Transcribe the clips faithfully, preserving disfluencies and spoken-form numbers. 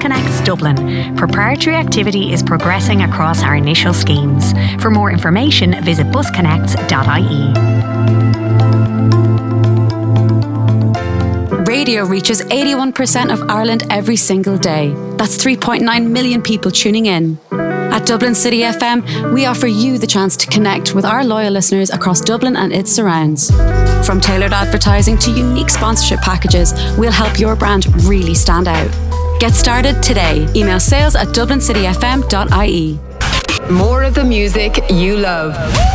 Connects Dublin. Preparatory activity is progressing across our initial schemes. For more information, visit bus connects dot I E. Radio reaches eighty-one percent of Ireland every single day. That's three point nine million people tuning in. At Dublin City F M, we offer you the chance to connect with our loyal listeners across Dublin and its surrounds. From tailored advertising to unique sponsorship packages, we'll help your brand really stand out. Get started today. Email sales at dublin city f m dot I E. More of the music you love.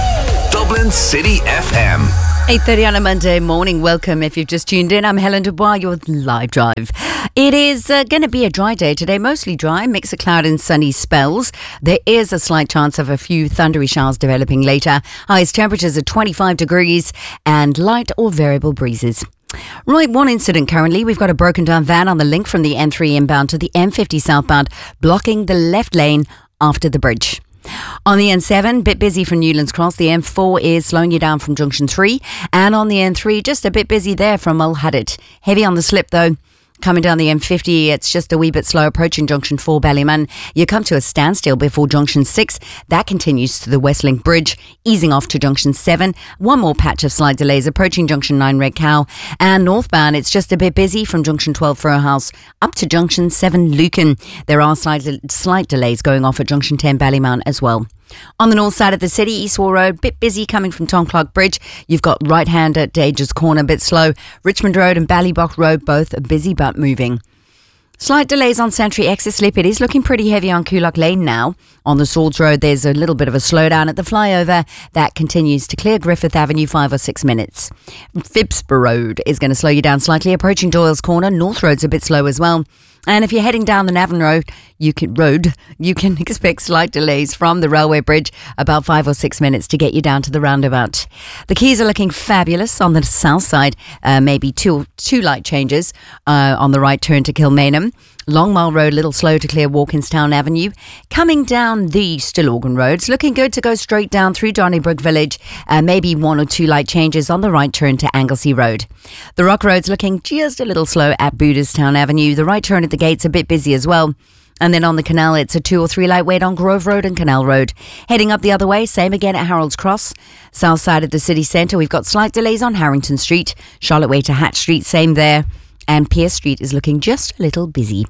Dublin City F M. eight thirty on a Monday morning. Welcome if you've just tuned in. I'm Helen Dubois, your live drive. It is uh, going to be a dry day today, mostly dry, mix of cloud and sunny spells. There is a slight chance of a few thundery showers developing later. Highest temperatures are twenty-five degrees and light or variable breezes. Right, one incident currently. We've got a broken down van on the link from the N three inbound to the M fifty southbound, blocking the left lane after the bridge. On the N seven, bit busy from Newlands Cross. The M four is slowing you down from Junction three. And on the N three, just a bit busy there from Mulhadit. Heavy on the slip though. Coming down the M fifty, it's just a wee bit slow approaching Junction four Ballymun. You come to a standstill before Junction six. That continues to the Westlink Bridge, easing off to Junction seven. One more patch of slight delays approaching Junction nine Red Cow. And northbound, it's just a bit busy from Junction twelve Fur House up to Junction seven Lucan. There are slight, slight delays going off at Junction ten Ballymount as well. On the north side of the city, Eastwall Road, bit busy coming from Tonoclock Bridge. You've got right hand at Dages Corner, a bit slow. Richmond Road and Ballybock Road, both busy but moving. Slight delays on Santry exit slip. It is looking pretty heavy on Coolock Lane now. On the Swords Road, there's a little bit of a slowdown at the flyover. That continues to clear Griffith Avenue, five or six minutes. Phibsborough Road is going to slow you down slightly, approaching Doyle's Corner. North Road's a bit slow as well. And if you're heading down the Navan Road, you can road, you can expect slight delays from the railway bridge, about five or six minutes to get you down to the roundabout. The quays are looking fabulous on the south side. Uh, maybe two two light changes uh, on the right turn to Kilmainham. Longmile Road, little slow to clear Walkinstown Avenue. Coming down the Stillorgan Road, it's looking good to go straight down through Donnybrook Village. Uh, maybe one or two light changes on the right turn to Anglesey Road. The Rock Road's looking just a little slow at Booterstown Avenue. The right turn at the gate's a bit busy as well. And then on the canal, it's a two or three light wait on Grove Road and Canal Road. Heading up the other way, same again at Harold's Cross. South side of the city centre, we've got slight delays on Harrington Street. Charlotte Way to Hatch Street, same there. And Pierce Street is looking just a little busy.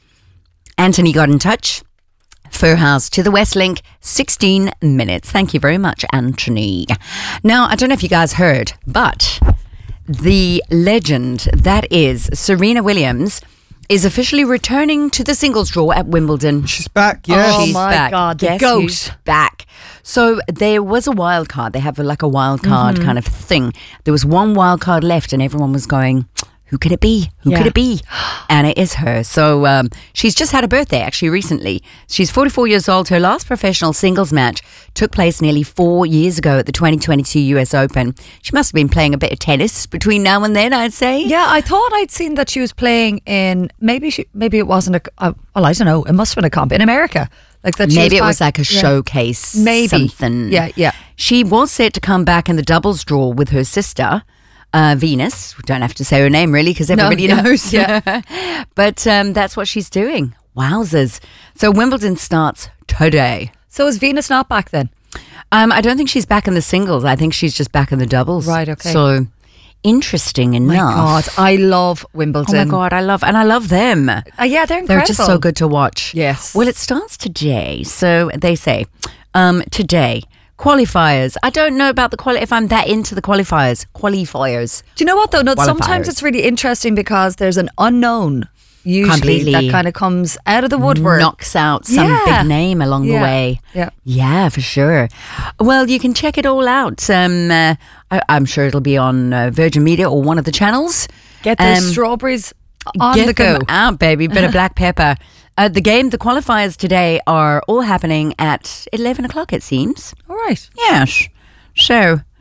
Anthony got in touch. Fur House to the Westlink, sixteen minutes. Thank you very much, Anthony. Now, I don't know if you guys heard, but the legend that is Serena Williams is officially returning to the singles draw at Wimbledon. She's back, yes. Oh, She's my back. God, the Guess goat who's back. So there was a wild card. They have like a wild card Mhm. kind of thing. There was one wild card left and everyone was going, who could it be? Who Yeah. could it be? And it is her. So um, she's just had a birthday actually recently. She's forty-four years old. Her last professional singles match took place nearly four years ago at the twenty twenty-two U S Open. She must have been playing a bit of tennis between now and then, I'd say. Yeah, I thought I'd seen that she was playing in, maybe she, maybe it wasn't a, uh, well, I don't know, it must have been a comp in America. Like that. She Maybe was it was back- like a yeah. showcase, Maybe. something. Yeah, yeah. She was set to come back in the doubles draw with her sister, uh, Venus. We don't have to say her name really because No, everybody yeah, knows. yeah. But um, that's what she's doing. Wowzers. So Wimbledon starts today. So is Venus not back then? Um, I don't think she's back in the singles. I think she's just back in the doubles. Right, okay. So interesting enough. My God, I love Wimbledon. Oh my God, I love, and I love them. Uh, yeah, they're incredible. They're just so good to watch. Yes. Well, it starts today. So they say, um, today, qualifiers. I don't know about the quali- if I'm that into the qualifiers. Qualifiers. Do you know what though? No, Qualifiers. sometimes it's really interesting because there's an unknown usually Completely. that kind of comes out of the woodwork. Knocks out some Yeah. big name along Yeah. the way. Yeah. Yeah, for sure. Well, you can check it all out. Um, uh, I- I'm sure it'll be on uh, Virgin Media or one of the channels. Get those Um, strawberries on Get the go. them out, baby. Bit of black pepper. Uh, the game, the qualifiers today are all happening at eleven o'clock, it seems. All right. Yes. So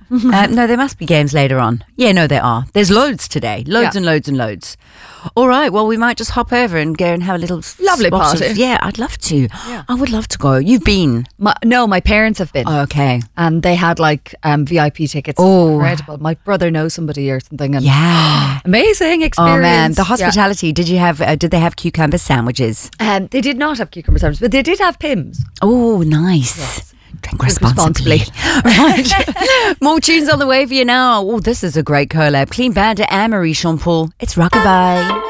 uh, no, there must be games later on. Yeah, no, there are. There's loads today. Loads Yeah. and loads and loads. All right, well, we might just hop over and go and have a little Lovely spot of- party. yeah, I'd love to. Yeah. I would love to go. You've been. My, no, my parents have been. Oh, okay. And they had like um, V I P tickets. Oh. Incredible. My brother knows somebody or something. And Yeah. amazing experience. Oh, man. The Yeah. hospitality. Did you have, uh, did they have cucumber sandwiches? Um, they did not have cucumber sandwiches, but they did have Pimm's. Oh, nice. Drink Drink responsibly. Right. More tunes on the way for you now. Oh, this is a great collab. Clean Bandit and Marie Jean Paul. It's Rockabye.